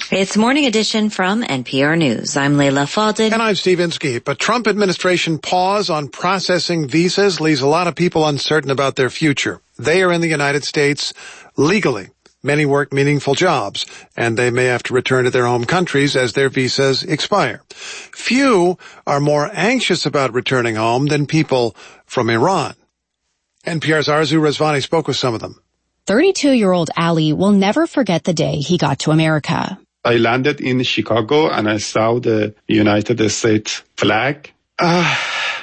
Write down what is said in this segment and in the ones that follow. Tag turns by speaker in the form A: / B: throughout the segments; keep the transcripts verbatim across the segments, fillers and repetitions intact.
A: It's Morning Edition from N P R News. I'm Leila Fadel.
B: And I'm Steve Inskeep. A Trump administration pause on processing visas leaves a lot of people uncertain about their future. They are in the United States legally. Many work meaningful jobs, and they may have to return to their home countries as their visas expire. Few are more anxious about returning home than people from Iran. N P R's Arzu Rezvani spoke with some of them.
C: thirty-two-year-old Ali will never forget the day he got to America.
D: I landed in Chicago and I saw the United States flag. Uh,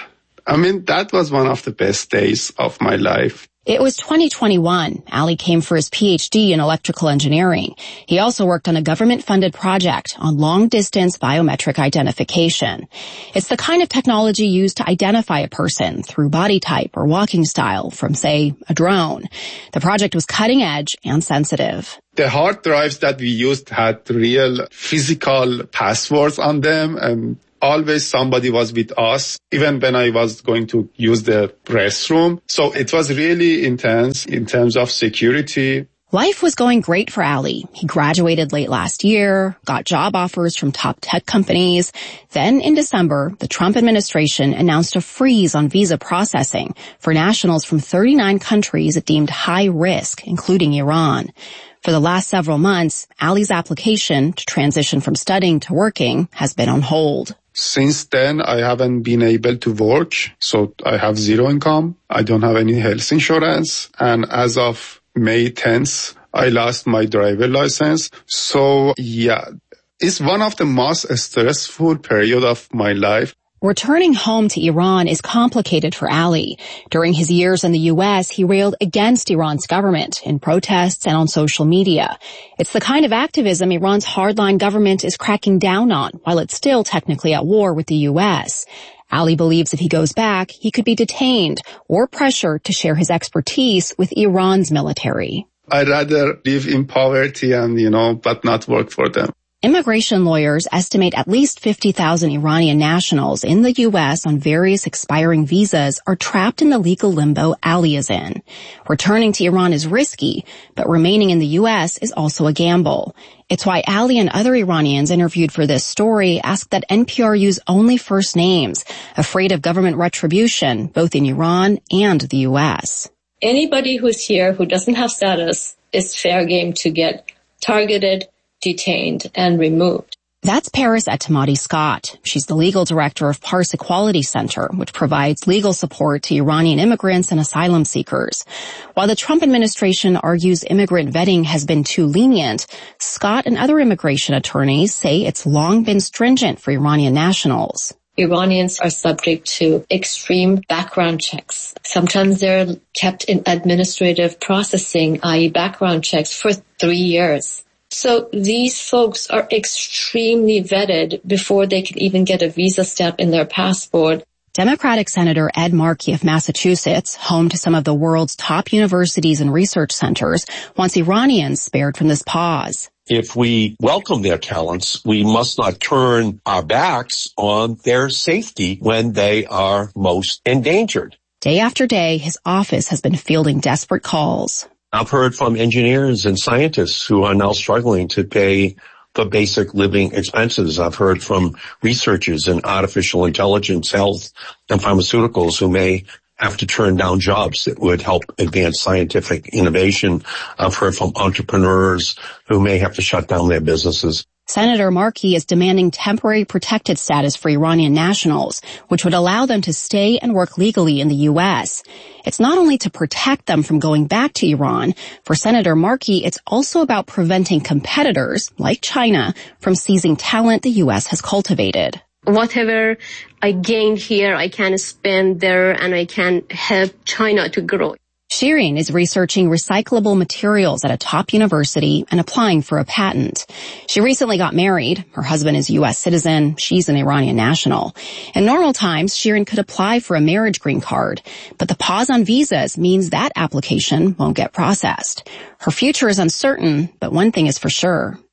D: I mean, that was one of the best days of my life.
C: It was twenty twenty-one. Ali came for his P H D in electrical engineering. He also worked on a government-funded project on long-distance biometric identification. It's the kind of technology used to identify a person through body type or walking style from, say, a drone. The project was cutting-edge and sensitive.
D: The hard drives that we used had real physical passwords on them, and always somebody was with us, even when I was going to use the restroom. So it was really intense in terms of security.
C: Life was going great for Ali. He graduated late last year, got job offers from top tech companies. Then in December, the Trump administration announced a freeze on visa processing for nationals from thirty-nine countries it deemed high risk, including Iran. For the last several months, Ali's application to transition from studying to working has been on hold.
D: Since then, I haven't been able to work, so I have zero income. I don't have any health insurance. And as of May tenth, I lost my driver license. So, yeah, it's one of the most stressful period of my life.
C: Returning home to Iran is complicated for Ali. During his years in the U S, he railed against Iran's government in protests and on social media. It's the kind of activism Iran's hardline government is cracking down on, while it's still technically at war with the U S. Ali believes if he goes back, he could be detained or pressured to share his expertise with Iran's military.
D: I'd rather live in poverty and, you know, but not work for them.
C: Immigration lawyers estimate at least fifty thousand Iranian nationals in the U S on various expiring visas are trapped in the legal limbo Ali is in. Returning to Iran is risky, but remaining in the U S is also a gamble. It's why Ali and other Iranians interviewed for this story asked that N P R use only first names, afraid of government retribution, both in Iran and the U S.
E: Anybody who's here who doesn't have status is fair game to get targeted, detained, and removed.
C: That's Paris Etemadi Scott. She's the legal director of Pars Equality Center, which provides legal support to Iranian immigrants and asylum seekers. While the Trump administration argues immigrant vetting has been too lenient, Scott and other immigration attorneys say it's long been stringent for Iranian nationals.
E: Iranians are subject to extreme background checks. Sometimes they're kept in administrative processing, that is background checks, for three years. So these folks are extremely vetted before they can even get a visa stamp in their passport.
C: Democratic Senator Ed Markey of Massachusetts, home to some of the world's top universities and research centers, wants Iranians spared from this pause.
F: If we welcome their talents, we must not turn our backs on their safety when they are most endangered.
C: Day after day, his office has been fielding desperate calls.
F: I've heard from engineers and scientists who are now struggling to pay the basic living expenses. I've heard from researchers in artificial intelligence, health, and pharmaceuticals who may have to turn down jobs that would help advance scientific innovation. I've heard from entrepreneurs who may have to shut down their businesses.
C: Senator Markey is demanding temporary protected status for Iranian nationals, which would allow them to stay and work legally in the U S. It's not only to protect them from going back to Iran. For Senator Markey, it's also about preventing competitors, like China, from seizing talent the U S has cultivated.
G: Whatever I gain here, I can spend there and I can help China to grow.
C: Shireen is researching recyclable materials at a top university and applying for a patent. She recently got married. Her husband is a U S citizen. She's an Iranian national. In normal times, Shireen could apply for a marriage green card, but the pause on visas means that application won't get processed. Her future is uncertain, but one thing is for sure.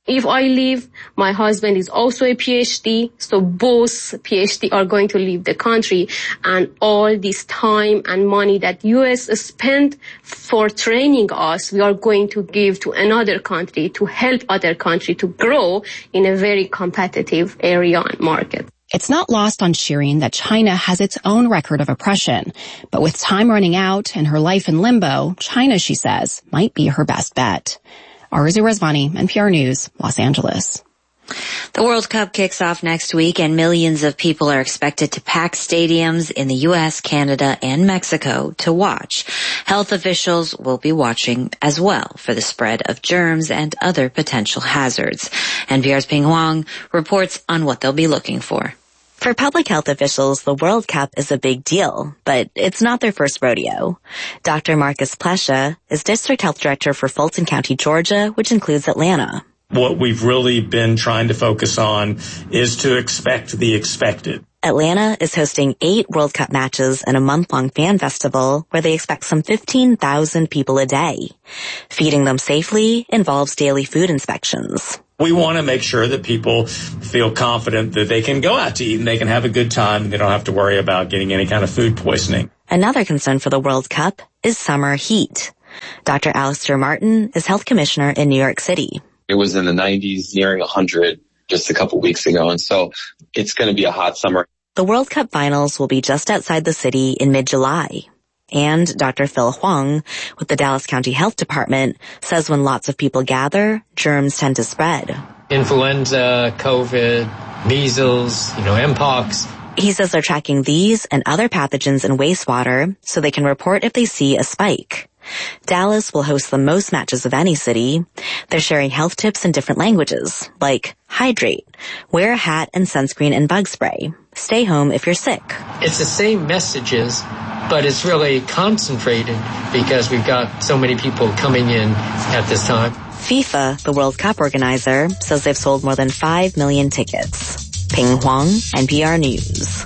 G: If I leave, my husband is also a PhD, so both PhD are going to leave the country, and all this time and money that U S spent for training us, we are going to give to another country to help other country to grow in a very competitive area and market.
C: It's not lost on Shireen that China has its own record of oppression, but with time running out and her life in limbo, China, she says, might be her best bet. Arzu Rezvani, N P R News, Los Angeles.
A: The World Cup kicks off next week, and millions of people are expected to pack stadiums in the U S, Canada, and Mexico to watch. Health officials will be watching as well for the spread of germs and other potential hazards. N P R's Ping Huang reports on what they'll be looking for.
H: For public health officials, the World Cup is a big deal, but it's not their first rodeo. Doctor Marcus Plesha is District Health Director for Fulton County, Georgia, which includes Atlanta.
I: What we've really been trying to focus on is to expect the expected.
H: Atlanta is hosting eight World Cup matches and a month-long fan festival where they expect some fifteen thousand people a day. Feeding them safely involves daily food inspections.
I: We want to make sure that people feel confident that they can go out to eat and they can have a good time and they don't have to worry about getting any kind of food poisoning.
H: Another concern for the World Cup is summer heat. Doctor Alistair Martin is health commissioner in New York City.
J: It was in the nineties, nearing one hundred just a couple weeks ago, and so it's going to be a hot summer.
H: The World Cup finals will be just outside the city in mid-July. And Doctor Phil Huang with the Dallas County Health Department says when lots of people gather, germs tend to spread.
K: Influenza, COVID, measles, you know, Mpox.
H: He says they're tracking these and other pathogens in wastewater so they can report if they see a spike. Dallas will host the most matches of any city. They're sharing health tips in different languages, like hydrate, wear a hat and sunscreen and bug spray, stay home if you're sick.
K: It's the same messages, but it's really concentrated because we've got so many people coming in at this time.
H: FIFA, the World Cup organizer, says they've sold more than five million tickets. Ping Huang, N P R News.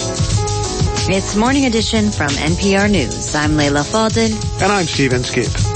A: It's Morning Edition from N P R News. I'm Leila Fadel.
B: And I'm Stephen Skip.